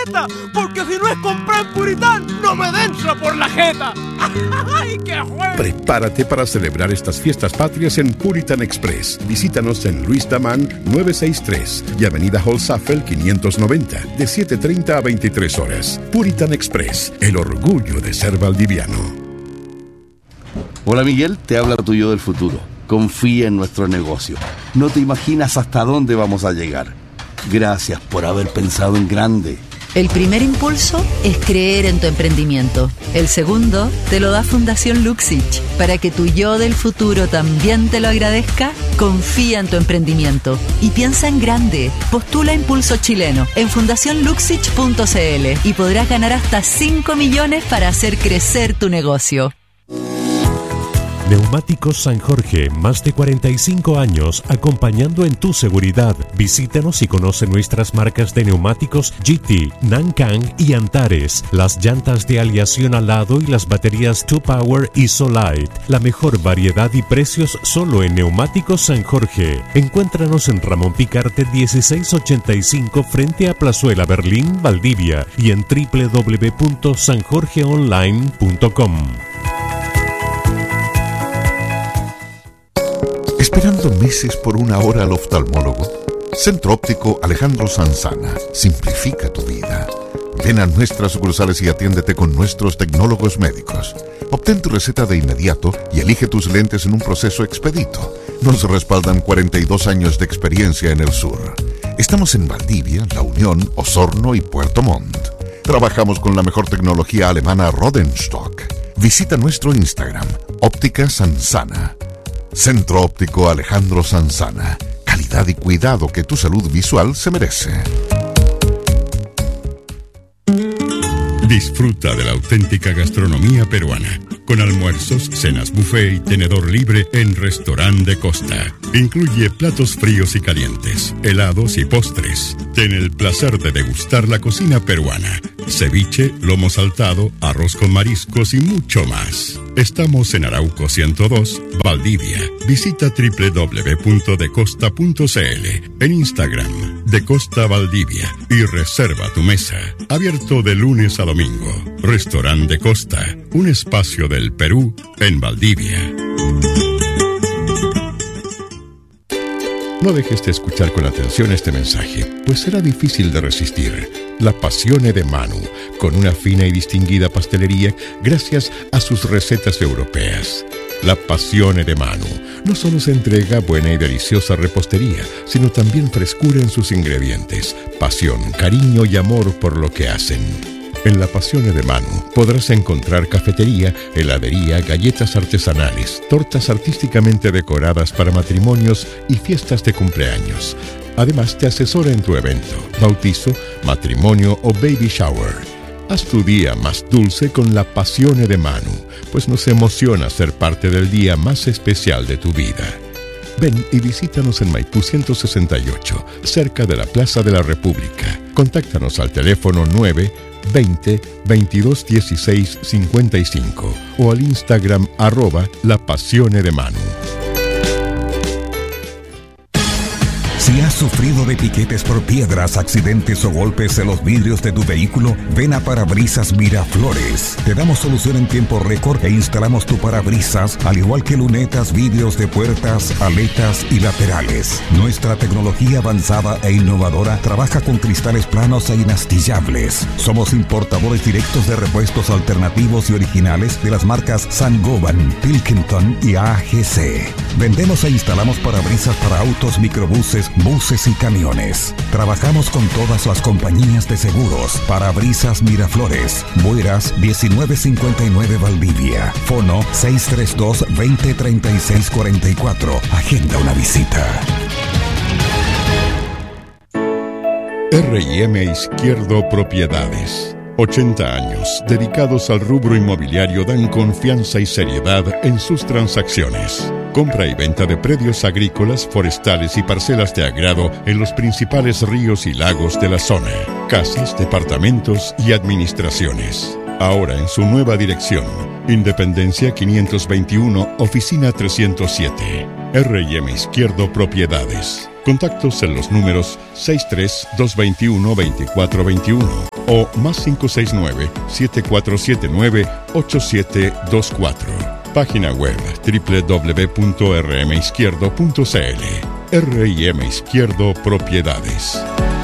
tarjeta, porque si no es comprar en Puritán, no me dentra por la jeta. ¡Ay, qué juego! Prepárate para celebrar estas fiestas patrias en Puritan Express. Visítanos en Luis Damán 963 y Avenida Holzapfel 590, de 7:30 a 23 horas. Puritan Express, el orgullo de ser valdiviano. Hola Miguel, te habla tu yo del futuro. Confía en nuestro negocio. No te imaginas hasta dónde vamos a llegar. Gracias por haber pensado en grande. El primer impulso es creer en tu emprendimiento. El segundo te lo da Fundación Luxich. Para que tu yo del futuro también te lo agradezca, confía en tu emprendimiento y piensa en grande. Postula Impulso Chileno en fundacionluxich.cl y podrás ganar hasta 5 millones para hacer crecer tu negocio. Neumáticos San Jorge, más de 45 años acompañando en tu seguridad. Visítanos y conoce nuestras marcas de neumáticos GT, Nankang y Antares, las llantas de aleación al lado y las baterías 2Power y Solite. La mejor variedad y precios solo en Neumáticos San Jorge. Encuéntranos en Ramón Picarte 1685 frente a Plazuela Berlín, Valdivia y en www.sanjorgeonline.com. ¿Esperando meses por una hora al oftalmólogo? Centro Óptico Alejandro Sanzana simplifica tu vida. Ven a nuestras sucursales y atiéndete con nuestros tecnólogos médicos. Obtén tu receta de inmediato y elige tus lentes en un proceso expedito. Nos respaldan 42 años de experiencia en el sur. Estamos en Valdivia, La Unión, Osorno y Puerto Montt. Trabajamos con la mejor tecnología alemana Rodenstock. Visita nuestro Instagram, Óptica Sanzana. Centro Óptico Alejandro Sanzana. Calidad y cuidado que tu salud visual se merece. Disfruta de la auténtica gastronomía peruana, con almuerzos, cenas buffet y tenedor libre en Restaurant de Costa. Incluye platos fríos y calientes, helados y postres. Ten el placer de degustar la cocina peruana, ceviche, lomo saltado, arroz con mariscos y mucho más. Estamos en Arauco 102, Valdivia. Visita www.decosta.cl, en Instagram, De Costa Valdivia, y reserva tu mesa. Abierto de lunes a domingo. Restaurant de Costa, un espacio del Perú en Valdivia. No dejes de escuchar con atención este mensaje, pues será difícil de resistir. La Passione de Manu, con una fina y distinguida pastelería gracias a sus recetas europeas. La Passione de Manu no solo se entrega buena y deliciosa repostería, sino también frescura en sus ingredientes, pasión, cariño y amor por lo que hacen. En La Passione de Manu podrás encontrar cafetería, heladería, galletas artesanales, tortas artísticamente decoradas para matrimonios y fiestas de cumpleaños. Además, te asesora en tu evento, bautizo, matrimonio o baby shower. Haz tu día más dulce con La Passione de Manu, pues nos emociona ser parte del día más especial de tu vida. Ven y visítanos en Maipú 168, cerca de la Plaza de la República. Contáctanos al teléfono 920-2216-55 o al Instagram @LaPassione de Manu. Si has sufrido de piquetes por piedras, accidentes o golpes en los vidrios de tu vehículo, ven a Parabrisas Miraflores. Te damos solución en tiempo récord e instalamos tu parabrisas, al igual que lunetas, vidrios de puertas, aletas y laterales. Nuestra tecnología avanzada e innovadora trabaja con cristales planos e inastillables. Somos importadores directos de repuestos alternativos y originales de las marcas Saint-Gobain, Pilkington y AGC. Vendemos e instalamos parabrisas para autos, microbuses, buses y camiones. Trabajamos con todas las compañías de seguros. Parabrisas Miraflores, Bueras 1959 Valdivia. Fono 632-203644. Agenda una visita. R&M Izquierdo Propiedades. 80 años dedicados al rubro inmobiliario dan confianza y seriedad en sus transacciones. Compra y venta de predios agrícolas, forestales y parcelas de agrado en los principales ríos y lagos de la zona. Casas, departamentos y administraciones. Ahora en su nueva dirección. Independencia 521, Oficina 307. R&M Izquierdo Propiedades. Contactos en los números 63-221-2421 o más 569-7479-8724. Página web www.rmizquierdo.cl. R&M Izquierdo Propiedades.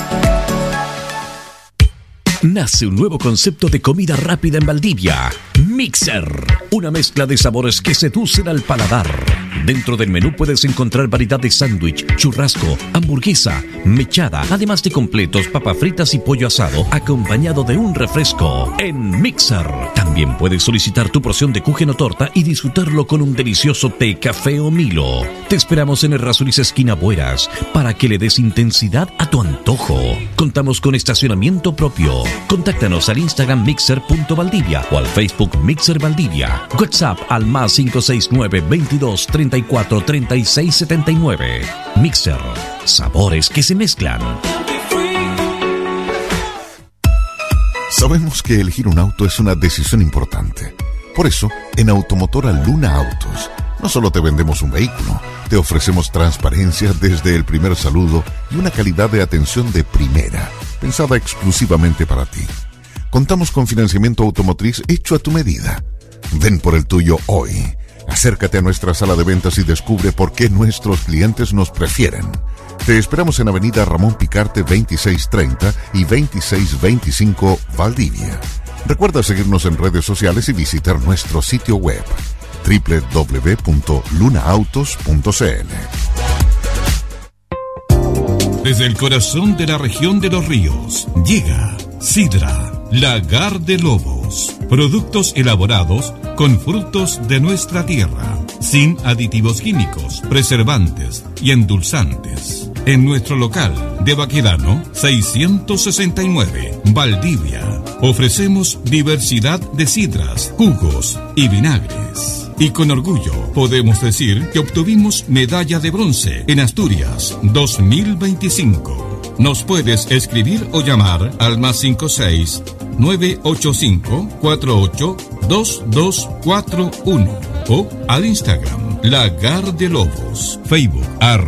Nace un nuevo concepto de comida rápida en Valdivia. Mixer. Una mezcla de sabores que seducen al paladar. Dentro del menú puedes encontrar variedad de sándwich, churrasco, hamburguesa, mechada, además de completos, papas fritas y pollo asado, acompañado de un refresco. En Mixer. También puedes solicitar tu porción de kuchen o torta y disfrutarlo con un delicioso té, café o Milo. Te esperamos en Errázuriz esquina Bueras para que le des intensidad a tu antojo. Contamos con estacionamiento propio. Contáctanos al Instagram mixer.valdivia o al Facebook Mixer Valdivia. WhatsApp al más 569 22 34 36 79. Mixer. Sabores que se mezclan. Sabemos que elegir un auto es una decisión importante. Por eso, en Automotora Luna Autos, no solo te vendemos un vehículo, te ofrecemos transparencia desde el primer saludo y una calidad de atención de primera, pensada exclusivamente para ti. Contamos con financiamiento automotriz hecho a tu medida. Ven por el tuyo hoy. Acércate a nuestra sala de ventas y descubre por qué nuestros clientes nos prefieren. Te esperamos en Avenida Ramón Picarte 2630 y 2625 Valdivia. Recuerda seguirnos en redes sociales y visitar nuestro sitio web www.lunaautos.cl. Desde el corazón de la región de Los Ríos llega Sidra Lagar de Lobos. Productos elaborados con frutos de nuestra tierra, sin aditivos químicos, preservantes y endulzantes. En nuestro local de Baquedano 669, Valdivia, ofrecemos diversidad de sidras, jugos y vinagres. Y con orgullo podemos decir que obtuvimos medalla de bronce en Asturias 2025. Nos puedes escribir o llamar al más 56 985 48 2241 o al Instagram Lagar de Lobos, Facebook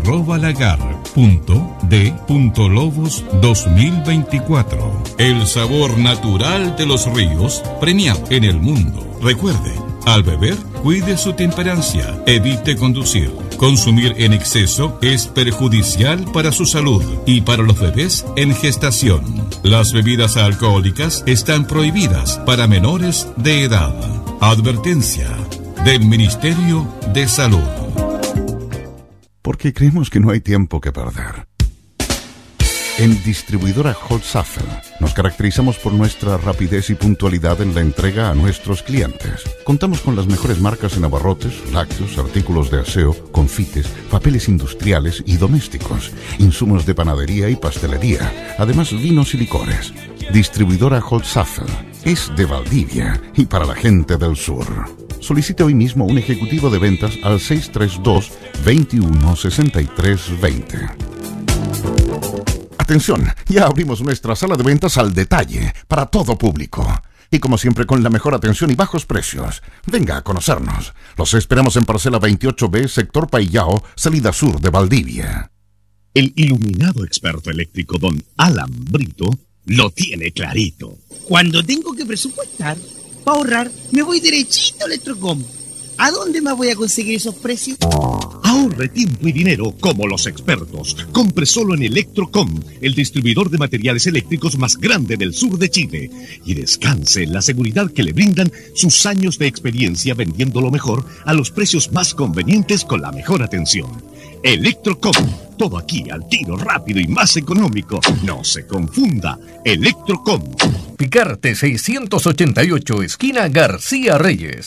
@lagar.de.lobos 2024. El sabor natural de los ríos premiado en el mundo. Recuerde, al beber, cuide su temperancia, evite conducir. Consumir en exceso es perjudicial para su salud y para los bebés en gestación. Las bebidas alcohólicas están prohibidas para menores de edad. Advertencia del Ministerio de Salud. Porque creemos que no hay tiempo que perder. En Distribuidora Holzapfel nos caracterizamos por nuestra rapidez y puntualidad en la entrega a nuestros clientes. Contamos con las mejores marcas en abarrotes, lácteos, artículos de aseo, confites, papeles industriales y domésticos, insumos de panadería y pastelería, además vinos y licores. Distribuidora Holzapfel es de Valdivia y para la gente del sur. Solicite hoy mismo un ejecutivo de ventas al 632 21 63 20. Atención, ya abrimos nuestra sala de ventas al detalle, para todo público. Y como siempre con la mejor atención y bajos precios. Venga a conocernos. Los esperamos en parcela 28B, sector Paillao, salida sur de Valdivia. El iluminado experto eléctrico don Alan Brito lo tiene clarito. Cuando tengo que presupuestar, para ahorrar, me voy derechito a Electrocom. ¿A dónde más voy a conseguir esos precios? Ahorre tiempo y dinero como los expertos. Compre solo en Electrocom, el distribuidor de materiales eléctricos más grande del sur de Chile. Y descanse en la seguridad que le brindan sus años de experiencia vendiendo lo mejor a los precios más convenientes con la mejor atención. Electrocom, todo aquí al tiro, rápido y más económico. No se confunda, Electrocom. Picarte 688, esquina García Reyes.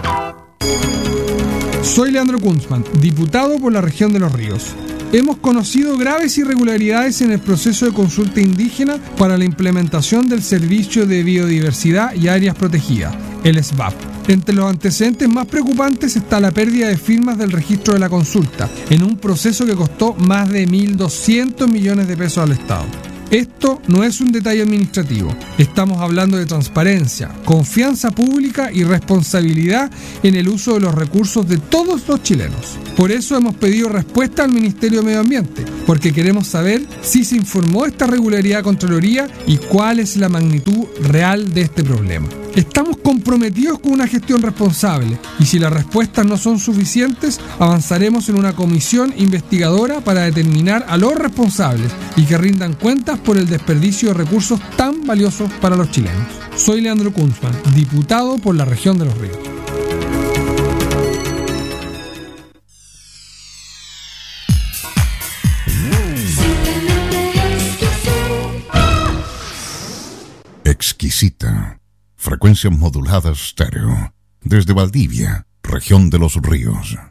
Soy Leandro Kunzman, diputado por la región de Los Ríos. Hemos conocido graves irregularidades en el proceso de consulta indígena para la implementación del Servicio de Biodiversidad y Áreas Protegidas, el SBAP. Entre los antecedentes más preocupantes está la pérdida de firmas del registro de la consulta, en un proceso que costó más de 1.200 millones de pesos al Estado. Esto no es un detalle administrativo. Estamos hablando de transparencia, confianza pública y responsabilidad en el uso de los recursos de todos los chilenos. Por eso hemos pedido respuesta al Ministerio de Medio Ambiente, porque queremos saber si se informó esta irregularidad a Contraloría y cuál es la magnitud real de este problema. Estamos comprometidos con una gestión responsable y si las respuestas no son suficientes, avanzaremos en una comisión investigadora para determinar a los responsables y que rindan cuentas por el desperdicio de recursos tan valiosos para los chilenos. Soy Leandro Kunzman, diputado por la región de Los Ríos. Exquisita. Frecuencias moduladas estéreo. Desde Valdivia, región de Los Ríos.